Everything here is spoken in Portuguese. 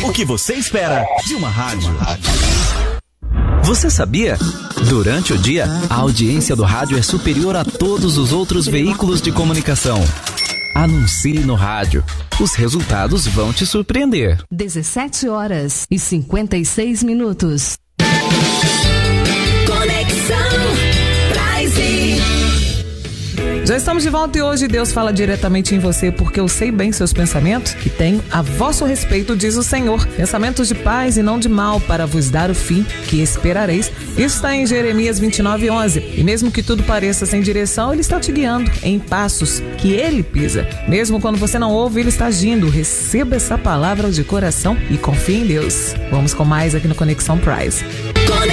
O que você espera de uma rádio? Você sabia? Durante o dia, a audiência do rádio é superior a todos os outros veículos de comunicação. Anuncie no rádio. Os resultados vão te surpreender. 17h56. Conexão Praise. Já estamos de volta e hoje Deus fala diretamente em você, porque eu sei bem seus pensamentos e tenho a vosso respeito, diz o Senhor. Pensamentos de paz e não de mal, para vos dar o fim que esperareis. Isso está em Jeremias 29:11. E mesmo que tudo pareça sem direção, Ele está te guiando em passos que Ele pisa. Mesmo quando você não ouve, Ele está agindo. Receba essa palavra de coração e confie em Deus. Vamos com mais aqui no Conexão Price.